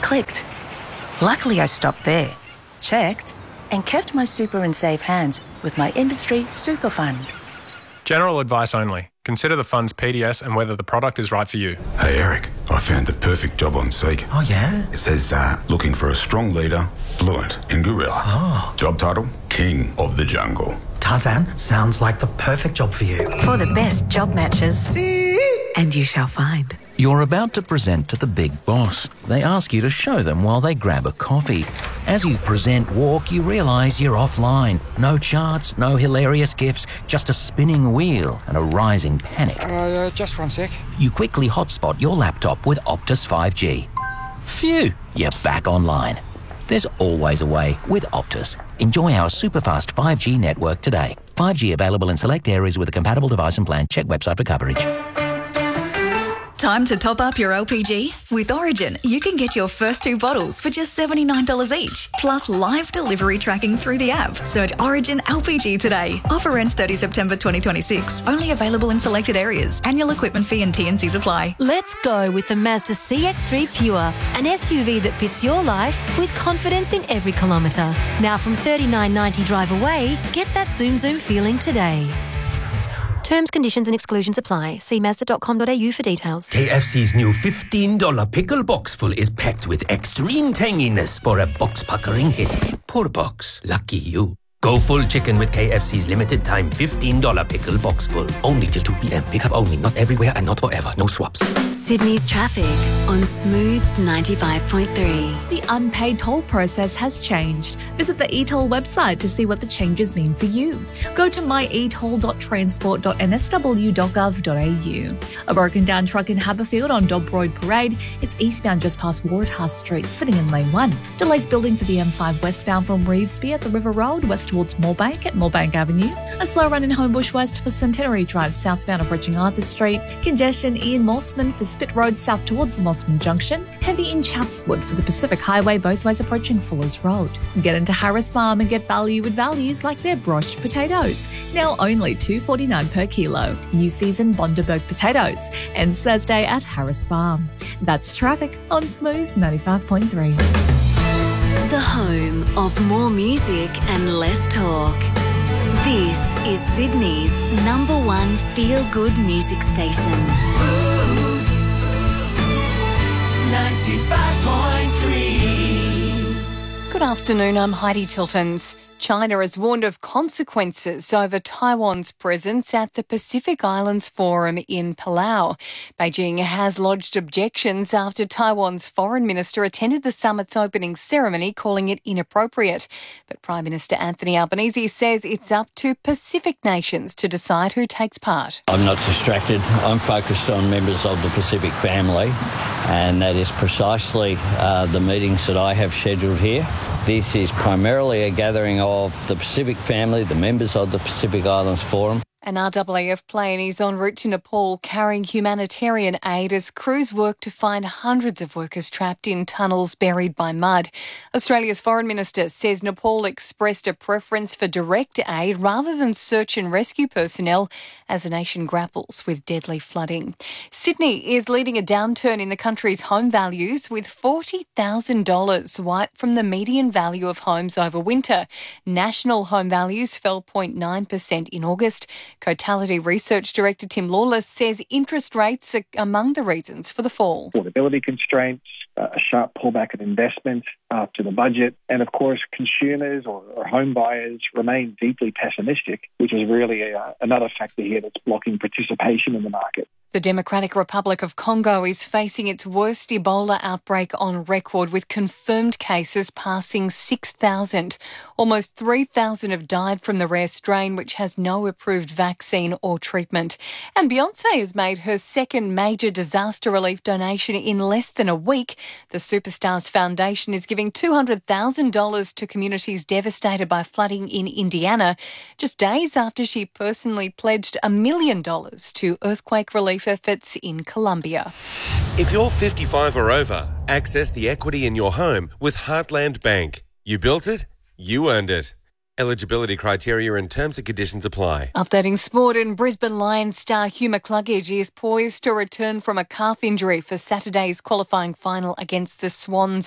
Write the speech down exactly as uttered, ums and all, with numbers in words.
clicked. Luckily, I stopped there, checked, and kept my super in safe hands with my industry super fund. General advice only. Consider the fund's P D S and whether the product is right for you. Hey Eric, I found the perfect job on Seek. Oh yeah? It says uh, looking for a strong leader, fluent in gorilla. Oh. Job title, King of the Jungle. Tarzan, sounds like the perfect job for you. For the best job matches. And you shall find. You're about to present to the big boss. They ask you to show them while they grab a coffee. As you present walk, you realise you're offline. No charts, no hilarious gifs, just a spinning wheel and a rising panic. Uh, just one sec. You quickly hotspot your laptop with Optus five G. Phew, you're back online. There's always a way with Optus. Enjoy our super-fast five G network today. five G available in select areas with a compatible device and plan. Check website for coverage. Time to top up your L P G? With Origin, you can get your first two bottles for just seventy-nine dollars each, plus live delivery tracking through the app. Search Origin L P G today. Offer ends thirtieth September twenty twenty-six. Only available in selected areas. Annual equipment fee and T and Cs apply. Let's go with the Mazda C X three Pure, an S U V that fits your life with confidence in every kilometre. Now from thirty-nine ninety drive away, get that zoom zoom feeling today. Terms, conditions and exclusions apply. See mazda dot com dot a u for details. K F C's new fifteen dollars pickle box full is packed with extreme tanginess for a box-puckering hit. Poor box. Lucky you. Go full chicken with K F C's limited time fifteen dollars pickle box full. Only till two p.m. Pick up only. Not everywhere and not forever. No swaps. Sydney's traffic on Smooth ninety-five point three. The unpaid toll process has changed. Visit the e-toll website to see what the changes mean for you. Go to my e toll dot transport dot n s w dot gov dot a u. A broken down truck in Haberfield on Dobb Road Parade. It's eastbound just past Waratah Street, sitting in lane one. Delays building for the M five westbound from Revesby at the River Road, west towards Moorebank at Moorebank Avenue. A slow run in Homebush West for Centenary Drive, southbound approaching Arthur Street. Congestion in Mossman for Spit Road, south towards Mossman Junction. Heavy in Chatswood for the Pacific Highway, both ways approaching Fuller's Road. Get into Harris Farm and get value with values like their broched potatoes. Now only two dollars forty-nine per kilo. New season Bundaberg potatoes. Ends Thursday at Harris Farm. That's traffic on Smooth ninety-five point three. The home of more music and less talk. This is Sydney's number one feel-good music station. Smooth ninety-five point three. Good afternoon, I'm Heidi Tiltons. China has warned of consequences over Taiwan's presence at the Pacific Islands Forum in Palau. Beijing has lodged objections after Taiwan's foreign minister attended the summit's opening ceremony, calling it inappropriate. But Prime Minister Anthony Albanese says it's up to Pacific nations to decide who takes part. I'm not distracted. I'm focused on members of the Pacific family, and that is precisely uh, the meetings that I have scheduled here. This is primarily a gathering of the Pacific family, the members of the Pacific Islands Forum. An R A A F plane is en route to Nepal carrying humanitarian aid as crews work to find hundreds of workers trapped in tunnels buried by mud. Australia's Foreign Minister says Nepal expressed a preference for direct aid rather than search and rescue personnel as the nation grapples with deadly flooding. Sydney is leading a downturn in the country's home values, with forty thousand dollars wiped from the median value of homes over winter. National home values fell zero point nine percent in August. Cotality Research Director Tim Lawless says interest rates are among the reasons for the fall. Affordability constraints, uh, a sharp pullback in investment after the budget, and of course consumers or, or home buyers remain deeply pessimistic, which is really a, another factor here that's blocking participation in the market. The Democratic Republic of Congo is facing its worst Ebola outbreak on record, with confirmed cases passing six thousand. Almost three thousand have died from the rare strain, which has no approved vaccine or treatment. And Beyoncé has made her second major disaster relief donation in less than a week. The Superstars Foundation is giving two hundred thousand dollars to communities devastated by flooding in Indiana, just days after she personally pledged a million dollars to earthquake relief efforts in Colombia. If you're fifty-five or over, access the equity in your home with Heartland Bank. You built it, you earned it. Eligibility criteria and terms and conditions apply. Updating sport, and Brisbane Lions star Hugh McCluggage is poised to return from a calf injury for Saturday's qualifying final against the Swans.